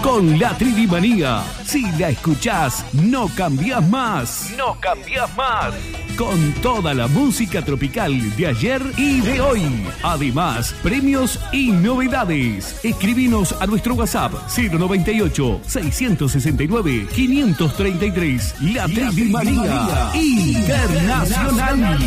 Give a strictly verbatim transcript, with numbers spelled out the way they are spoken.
con la Tridimanía. Si la escuchás, no cambiás más. No cambiás más. Con toda la música tropical de ayer y de hoy. Además, premios y novedades. Escribinos a nuestro WhatsApp cero noventa y ocho, seiscientos sesenta y nueve, quinientos treinta y tres. La Tridimanía Internacional.